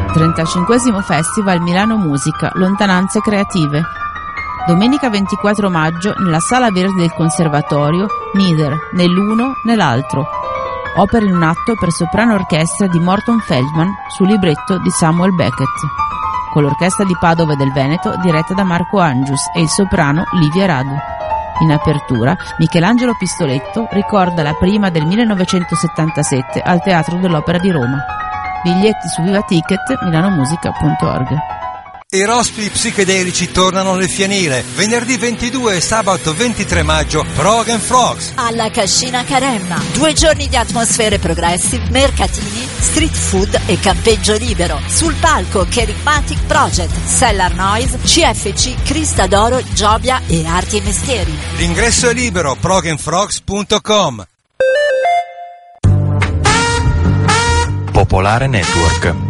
35° Festival Milano Musica, Lontananze Creative. Domenica 24 maggio nella Sala Verde del Conservatorio, Neither, né l'uno né l'altro. Opera in un atto per soprano orchestra di Morton Feldman su libretto di Samuel Beckett, con l'Orchestra di Padova e del Veneto diretta da Marco Angius e il soprano Livia Radu. In apertura, Michelangelo Pistoletto ricorda la prima del 1977 al Teatro dell'Opera di Roma. Biglietti su Viva Ticket, milanomusica.org. I rospi psichedelici tornano nel fienile. Venerdì 22 e sabato 23 maggio, Frog and Frogs. Alla Cascina Caremma. 2 giorni di atmosfere progressive, mercatini, street food e campeggio libero. Sul palco Kerigmatic Project, Cellar Noise, CFC, Crista d'Oro, Giobia e Arti e Mestieri. L'ingresso è libero, progandfrogs.com. Popolare Network.